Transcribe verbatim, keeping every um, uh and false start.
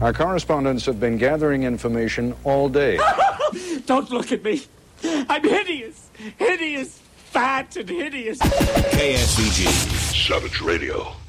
Our correspondents have been gathering information all day. Don't look at me. I'm hideous. Hideous. Fat and hideous. K S V G. Savage Radio.